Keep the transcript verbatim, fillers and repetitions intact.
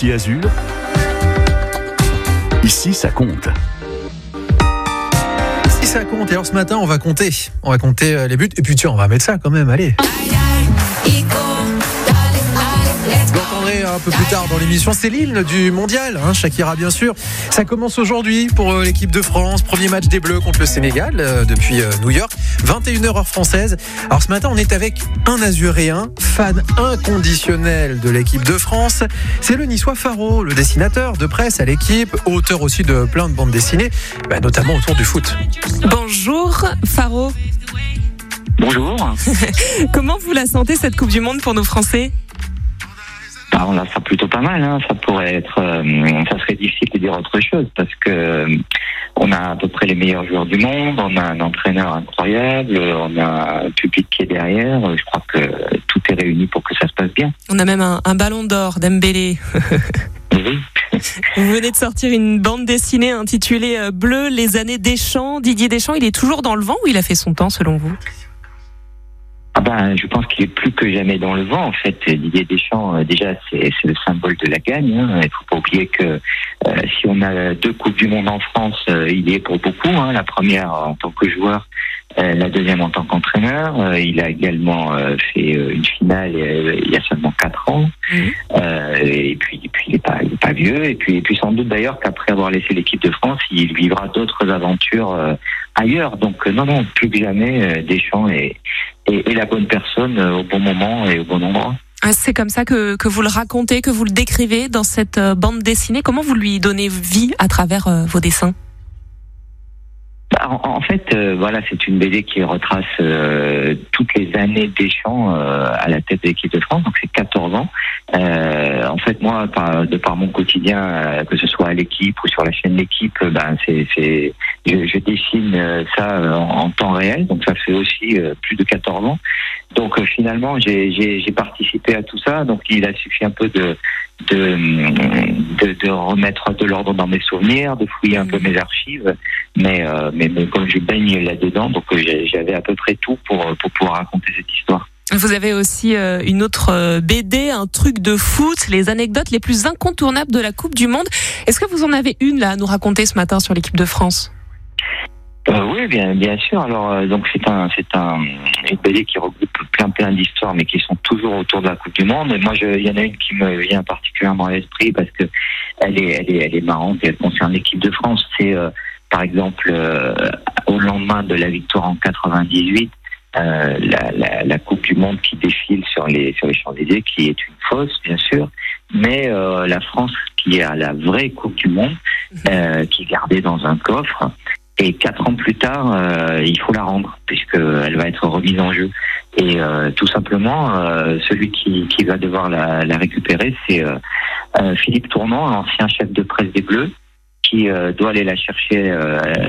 Ici Azur, ici ça compte. Si ça compte, et alors ce matin on va compter, on va compter les buts, et puis tiens on va mettre ça quand même, allez. Vous l'entendrez un peu plus tard dans l'émission, c'est l'hymne du mondial, hein, Shakira bien sûr. Ça commence aujourd'hui pour euh, l'équipe de France, premier match des Bleus contre le Sénégal euh, depuis euh, New York, vingt et une heures heure française. Alors ce matin on est avec un Azuréen, fan inconditionnel de l'équipe de France. C'est le Niçois Faro, le dessinateur de presse à l'équipe, auteur aussi de plein de bandes dessinées, bah, notamment autour du foot. Bonjour Faro. Bonjour. Comment vous la sentez cette Coupe du Monde pour nos Français ? Ah, on la sent plutôt pas mal, hein. Ça pourrait être, euh, ça serait difficile de dire autre chose parce que euh, on a à peu près les meilleurs joueurs du monde, on a un entraîneur incroyable, on a un public qui est derrière. Je crois que tout est réuni pour que ça se passe bien. On a même un, un ballon d'or d'Embélé. Oui. Vous venez de sortir une bande dessinée intitulée Bleu, les années Deschamps. Didier Deschamps, il est toujours dans le vent ou il a fait son temps selon vous ? Ah ben, je pense qu'il est plus que jamais dans le vent. En fait, Didier Deschamps, euh, déjà, c'est, c'est le symbole de la gagne. Hein. Il faut pas oublier que euh, si on a deux coupes du monde en France, euh, il y est pour beaucoup. Hein. La première en tant que joueur, euh, la deuxième en tant qu'entraîneur. Euh, il a également euh, fait euh, une finale euh, il y a seulement quatre ans. Mmh. Euh, et puis, et puis, il est pas, il est pas vieux. Et puis, et puis, sans doute d'ailleurs qu'après avoir laissé l'équipe de France, il vivra d'autres aventures euh, ailleurs. Donc, euh, non, non, plus que jamais, euh, Deschamps est Et, et la bonne personne au bon moment et au bon endroit. C'est comme ça que, que vous le racontez, que vous le décrivez dans cette bande dessinée. Comment vous lui donnez vie à travers euh, vos dessins ? En, en fait, euh, voilà, c'est une B D qui retrace euh, toutes les années de Deschamps euh, à la tête de l'équipe de France, donc c'est quatorze ans. Euh, en fait, moi, par, de par mon quotidien, euh, que ce soit à l'équipe ou sur la chaîne L'équipe, ben c'est, c'est, je, je dessine ça en, en temps réel, donc ça fait aussi euh, plus de quatorze ans. Donc euh, finalement, j'ai, j'ai, j'ai participé à tout ça, donc il a suffi un peu de De, de, de remettre de l'ordre dans mes souvenirs, de fouiller un peu mes archives, mais, euh, mais, mais comme je baigne là-dedans, donc j'avais à peu près tout pour, pour pouvoir raconter cette histoire. Vous avez aussi une autre B D, un truc de foot, les anecdotes les plus incontournables de la Coupe du Monde. Est-ce que vous en avez une là à nous raconter ce matin sur l'équipe de France ? Euh, oui, bien, bien sûr. Alors, euh, donc c'est un, c'est un, une B D qui regroupe plein, plein d'histoires, mais qui sont toujours autour de la Coupe du Monde. Et moi, je, il y en a une qui me vient particulièrement à l'esprit parce que elle est, elle est, elle est marrante et elle concerne l'équipe de France. C'est, euh, par exemple, euh, au lendemain de la victoire en quatre-vingt-dix-huit, euh, la, la, la Coupe du Monde qui défile sur les, sur les Champs-Élysées, qui est une fausse, bien sûr, mais euh, la France qui a la vraie Coupe du Monde, euh, qui est gardée dans un coffre. Et quatre ans plus tard, euh, il faut la rendre puisqu'elle va être remise en jeu. Et euh, tout simplement, euh, celui qui, qui va devoir la, la récupérer, c'est euh, euh, Philippe Tournant, l'ancien chef de presse des Bleus, qui euh, doit aller la chercher euh,